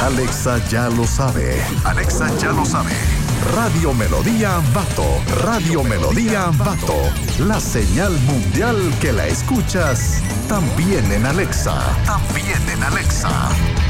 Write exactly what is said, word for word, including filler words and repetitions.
Alexa ya lo sabe. Alexa ya lo sabe. Radio Melodía Ambato. Radio Melodía Ambato. La señal mundial que la escuchas también en Alexa. También en Alexa.